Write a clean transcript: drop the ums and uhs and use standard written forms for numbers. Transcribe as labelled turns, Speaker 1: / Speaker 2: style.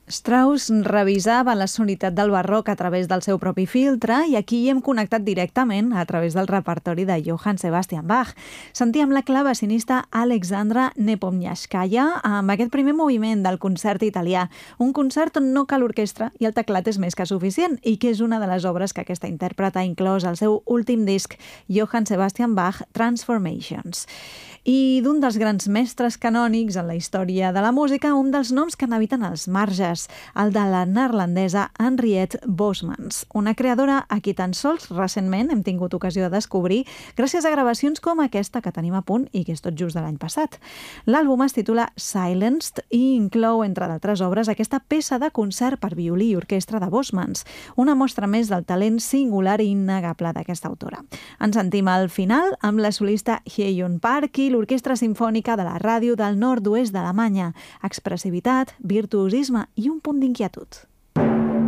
Speaker 1: Strauss revisava la sonoritat del barroc a través del seu propi filtre i aquí hi hem connectat directament a través del repertori de Johann Sebastian Bach. Sentíem la clavecinista Alexandra Nepomniachtskaya amb aquest primer moviment del concert italià, un concert on no cal orquestra i el teclat és més que suficient i que és una de les obres que aquesta intèrpret ha inclòs al seu últim disc, Johann Sebastian Bach Transformations. I d'un dels grans mestres canònics en la història de la música, un dels noms que n'habiten als marges, el de la neerlandesa Henriette Bosmans, una creadora a qui tan sols recentment hem tingut ocasió de descobrir gràcies a gravacions com aquesta que tenim a punt i que és tot just de l'any passat. L'àlbum es titula Silenced i inclou, entre d'altres obres, aquesta peça de concert per violí i orquestra de Bosmans, una mostra més del talent singular i innegable d'aquesta autora. Ens sentim al final amb la solista Hyun Park i l'Orquestra Simfònica de la Ràdio del Nord-oest d'Alemanya. Expressivitat, virtuosisme i un punt d'inquietud.